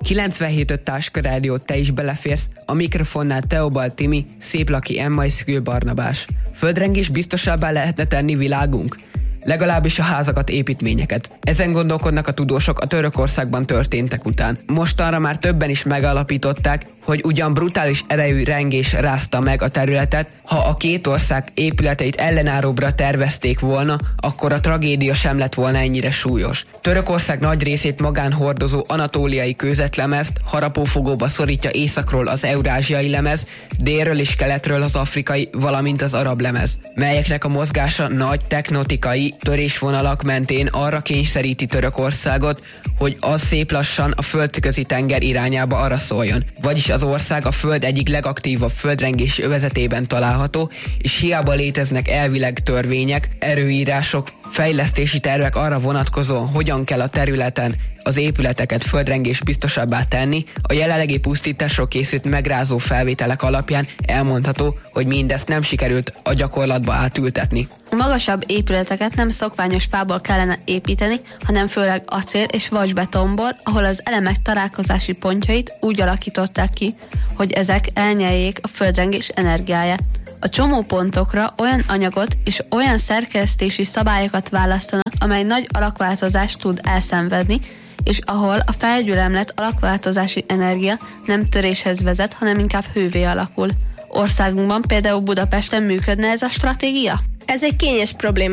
97.5 Táska Rádió, te is beleférsz, a mikrofonnál Teobald Timi, Széplaki Emma és Szkül Barnabás. Földrengés biztosabbá lehetne tenni világunk? Legalábbis a házakat, építményeket. Ezen gondolkodnak a tudósok a Törökországban történtek után. Mostanra már többen is megállapították, hogy ugyan brutális erejű rengés rázta meg a területet, ha a két ország épületeit ellenáróbbra tervezték volna, akkor a tragédia sem lett volna ennyire súlyos. Törökország nagy részét magán hordozó anatóliai kőzetlemezt harapófogóba szorítja északról az eurázsiai lemez, délről és keletről az afrikai, valamint az arab lemez, melyeknek a mozgása nagy tektonikai törésvonalak mentén arra kényszeríti Törökországot, hogy az szép lassan a földközi tenger irányába araszoljon. Vagyis az ország a föld egyik legaktívabb földrengési övezetében található, és hiába léteznek elvileg törvények, erőírások, fejlesztési tervek arra vonatkozóan, hogyan kell a területen az épületeket földrengés biztosabbá tenni, a jelenlegi pusztításról készült megrázó felvételek alapján elmondható, hogy mindezt nem sikerült a gyakorlatba átültetni. Magasabb épületeket nem szokványos fából kellene építeni, hanem főleg acél és vasbetonból, ahol az elemek találkozási pontjait úgy alakították ki, hogy ezek elnyeljék a földrengés energiáját. A csomópontokra olyan anyagot és olyan szerkesztési szabályokat választanak, amely nagy alakváltozást tud elszenvedni, és ahol a felgyülemlett alakváltozási energia nem töréshez vezet, hanem inkább hővé alakul. Országunkban, például Budapesten működne ez a stratégia? Ez egy kényes probléma.